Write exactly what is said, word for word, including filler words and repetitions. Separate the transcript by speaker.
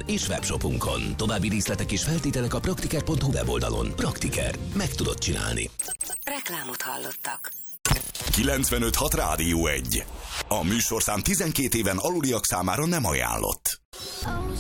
Speaker 1: és webshopunkon. További díszletek és feltételek a praktiker pont hu weboldalon. Praktiker. Meg tudod csinálni.
Speaker 2: Reklámot hallottak.
Speaker 3: kilencvenöt hat Rádió egy. A műsorszám tizenkét éven aluliak számára nem ajánlott.